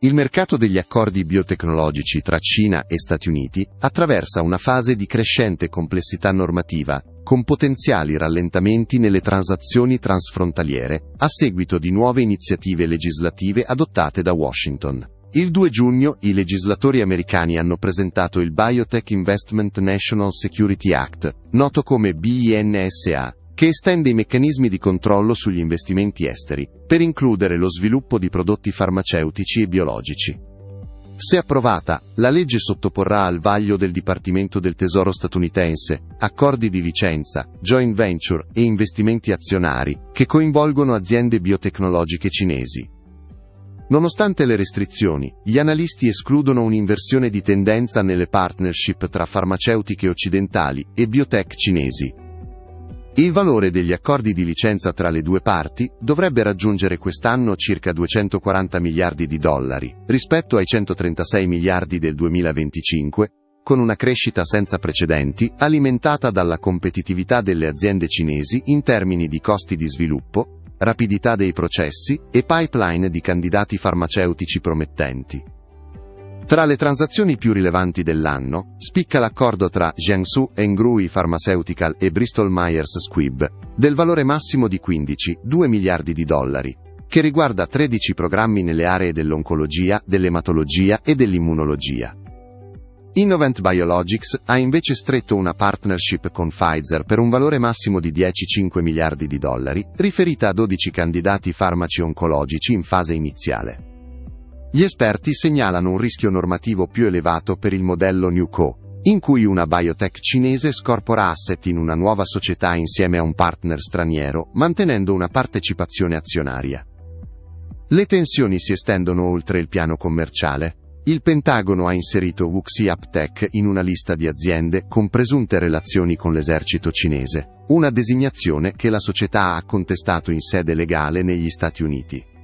Il mercato degli accordi biotecnologici tra Cina e Stati Uniti attraversa una fase di crescente complessità normativa, con potenziali rallentamenti nelle transazioni transfrontaliere, a seguito di nuove iniziative legislative adottate da Washington. Il 2 giugno i legislatori americani hanno presentato il Biotech Investment National Security Act, noto come BINSA, che estende i meccanismi di controllo sugli investimenti esteri, per includere lo sviluppo di prodotti farmaceutici e biologici. Se approvata, la legge sottoporrà al vaglio del Dipartimento del Tesoro statunitense accordi di licenza, joint venture e investimenti azionari che coinvolgono aziende biotecnologiche cinesi. Nonostante le restrizioni, gli analisti escludono un'inversione di tendenza nelle partnership tra farmaceutiche occidentali e biotech cinesi. Il valore degli accordi di licenza tra le due parti dovrebbe raggiungere quest'anno circa 240 miliardi di dollari, rispetto ai 136 miliardi del 2025, con una crescita senza precedenti alimentata dalla competitività delle aziende cinesi in termini di costi di sviluppo, rapidità dei processi e pipeline di candidati farmaceutici promettenti. Tra le transazioni più rilevanti dell'anno, spicca l'accordo tra Jiangsu Hengrui Pharmaceutical e Bristol Myers Squibb, del valore massimo di 15,2 miliardi di dollari, che riguarda 13 programmi nelle aree dell'oncologia, dell'ematologia e dell'immunologia. Innovent Biologics ha invece stretto una partnership con Pfizer per un valore massimo di 10,5 miliardi di dollari, riferita a 12 candidati farmaci oncologici in fase iniziale. Gli esperti segnalano un rischio normativo più elevato per il modello NewCo, in cui una biotech cinese scorpora asset in una nuova società insieme a un partner straniero, mantenendo una partecipazione azionaria. Le tensioni si estendono oltre il piano commerciale. Il Pentagono ha inserito Wuxi Aptech in una lista di aziende con presunte relazioni con l'esercito cinese, una designazione che la società ha contestato in sede legale negli Stati Uniti.